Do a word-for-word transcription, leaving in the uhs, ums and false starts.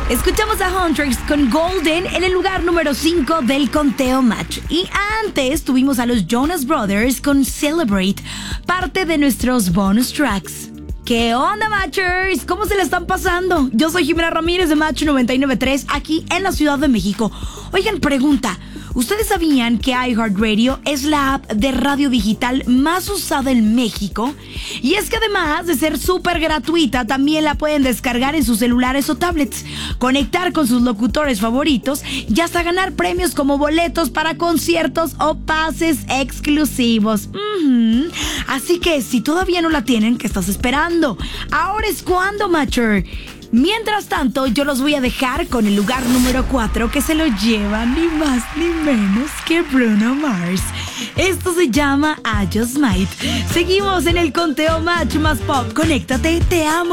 Escuchamos a Huntrix con Golden en el lugar número cinco del conteo Match. Y antes tuvimos a los Jonas Brothers con Celebrate, parte de nuestros bonus tracks. ¿Qué onda, Matchers? ¿Cómo se la están pasando? Yo soy Jimena Ramírez de Match noventa y nueve punto tres, aquí en la Ciudad de México. Oigan, pregunta. ¿Ustedes sabían que iHeartRadio es la app de radio digital más usada en México? Y es que además de ser súper gratuita, también la pueden descargar en sus celulares o tablets, conectar con sus locutores favoritos y hasta ganar premios como boletos para conciertos o pases exclusivos. Uh-huh. Así que si todavía no la tienen, ¿qué estás esperando? Ahora es cuando, Matcher. Mientras tanto, yo los voy a dejar con el lugar número cuatro, que se lo lleva ni más ni menos que Bruno Mars. Esto se llama I Just Might. Seguimos en el conteo Match más pop. Conéctate, te amo.